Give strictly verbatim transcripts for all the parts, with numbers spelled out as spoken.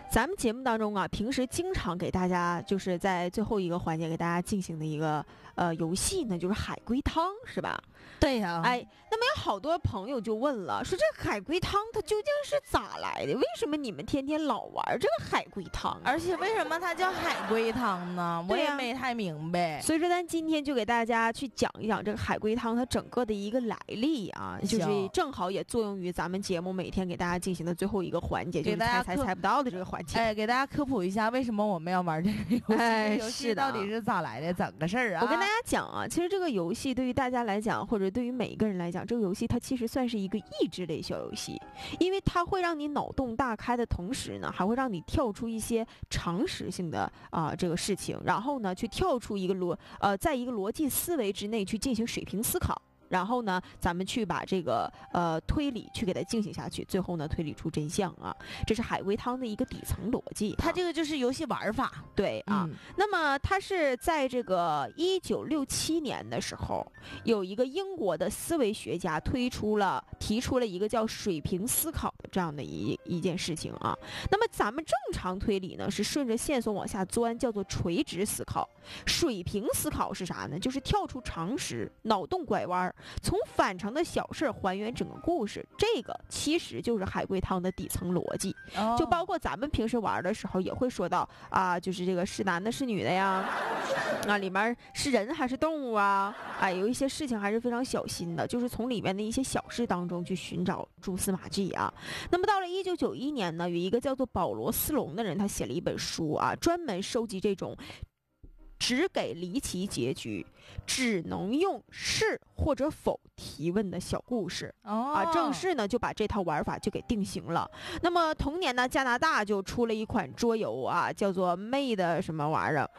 咱们节目当中啊，平时经常给大家就是在最后一个环节给大家进行的一个呃游戏呢，就是海龟汤，是吧？ 对呀、 哎，那么有好多朋友就问了，说这海龟汤它究竟是咋来的？为什么你们天天老玩这个海龟汤啊？ 而且为什么它叫海龟汤呢？我对呀也没太明白。 所以说，咱今天就给大家去讲一讲这个海龟汤它整个的一个来历啊，就是行正好也作用于咱们节目每天给大家进行的最后一个环节，就是给大家科猜猜猜不到的这个环节。 哎，给大家科普一下，为什么我们要玩这个游戏？ 哎这游戏是的啊到底是咋来的？怎个事儿啊？ 我跟大家讲啊，其实这个游戏对于大家来讲，或者对于每一个人来讲，这个游戏它其实算是一个益智类小游戏，因为它会让你脑洞大开的同时呢，还会让你跳出一些常识性的啊、这个事情，然后呢去跳出一个逻呃，在一个逻辑思维之内去进行水平思考。然后呢，咱们去把这个呃推理去给它进行下去，最后呢推理出真相啊，这是海龟汤的一个底层逻辑、啊。 它这个就是游戏玩法。 对啊， 嗯那么它是在这个一九六七年的时候，有一个英国的思维学家推出了提出了一个叫水平思考的这样的一一件事情啊。那么咱们正常推理呢是顺着线索往下钻，叫做垂直思考。水平思考是啥呢？就是跳出常识，脑洞拐弯儿，从反常的小事儿还原整个故事。这个其实就是海龟汤的底层逻辑。 哦就包括咱们平时玩的时候也会说到啊，就是这个是男的是女的呀，啊里面是人还是动物啊，哎有一些事情还是非常小心的，就是从里面的一些小事当中去寻找蛛丝马迹啊。那么到了一九九一年呢，有一个叫做保罗斯隆的人，他写了一本书啊，专门收集这种只给离奇结局，只能用是或者否提问的小故事。 哦啊，正式呢就把这套玩法就给定型了。那么同年呢，加拿大就出了一款桌游啊，叫做 Made 什么玩意儿，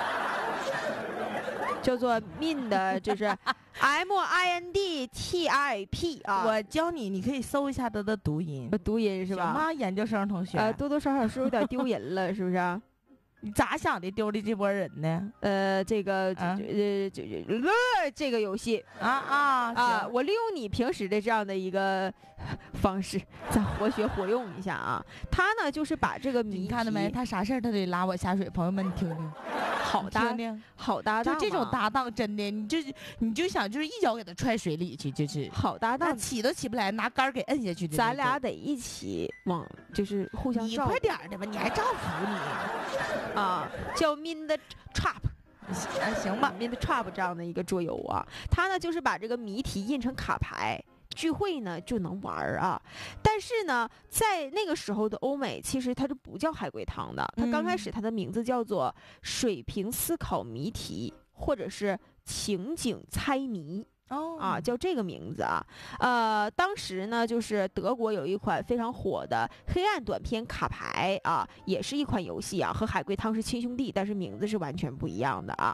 叫做 Mind， 就是 M I N D T I P 啊， 我教你，你可以搜一下它的读音， 呃读音是吧？ 行吗？研究生同学， 呃，多多少少是有点丢人了，是不是啊？ 你咋想的丢的这波人呢？ 呃，这个啊呃这呃这个游戏啊啊啊， 行我利用你平时的这样的一个方式，再活学活用一下啊。他呢就是把这个谜题， 你看到没？他啥事儿他得拉我下水，朋友们你听听，你好搭听听， 好搭档嘛， 就这种搭档真的，你就你就想就是一脚给他踹水里去，就是好搭档， 他起都起不来，拿杆儿给摁下去的那种。 咱俩得一起往，就是互相你照顾快点儿的吧，你还照服你？ 啊，叫 Mind Trap。 啊行吧， Mind Trap 这样的一个桌游啊，它呢就是把这个谜题印成卡牌，聚会呢就能玩儿啊。但是呢，在那个时候的欧美，其实它是不叫海龟汤的，它刚开始它的名字叫做水平思考谜题，或者是情景猜谜。 哦啊，叫这个名字啊，呃，当时呢，就是德国有一款非常火的黑暗短片卡牌啊，也是一款游戏啊，和海龟汤是亲兄弟，但是名字是完全不一样的啊。